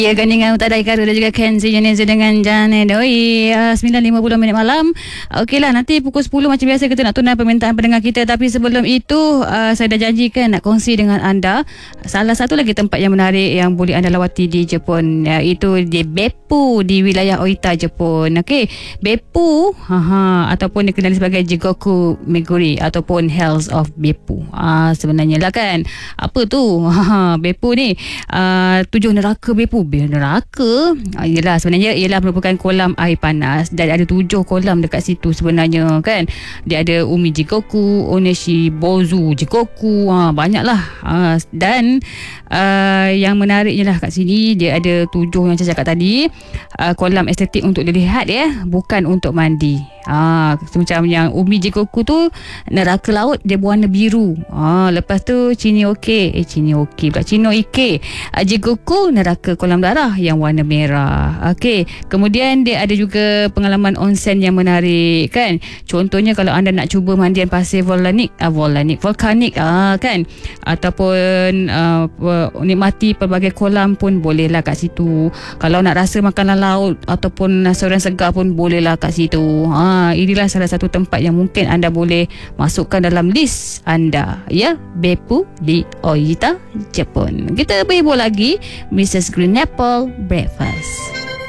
Ya, gandingan Utadai Karu dan juga Kenzi Jeneza dengan Janet Doi. 9.50 minit malam. Okeylah, nanti pukul 10 macam biasa kita nak tunai permintaan pendengar kita. Tapi sebelum itu, saya dah janjikan nak kongsi dengan anda salah satu lagi tempat yang menarik yang boleh anda lawati di Jepun, iaitu di Beppu di wilayah Oita, Jepun. Okey, Beppu ataupun dikenali sebagai Jigoku Meguri ataupun Hells of Beppu. Sebenarnya lah kan, apa tu Beppu ni? 7 neraka Beppu. Neraka sebenarnya ialah merupakan kolam air panas, dan ada 7 kolam dekat situ sebenarnya kan. Dia ada Umi Jigoku, Oneshi Bozu Jigoku, banyaklah. Dan yang menariknya lah kat sini, dia ada 7 yang saya cakap tadi. Kolam estetik untuk dilihat, bukan untuk mandi. Macam yang Umi Jigoku tu neraka laut, dia berwarna biru. Lepas tu Cino Ike Jigoku neraka kolam darah yang warna merah. Okey, kemudian dia ada juga pengalaman onsen yang menarik kan. Contohnya kalau anda nak cuba mandian pasir vulkanik kan, ataupun nikmati pelbagai kolam pun bolehlah kat situ. Kalau nak rasa makanan laut ataupun restoran segar pun bolehlah kat situ. Inilah salah satu tempat yang mungkin anda boleh masukkan dalam list anda, ya. Beppu di Oita, Jepun. Kita berhibur lagi Mrs. Green Apple Breakfast.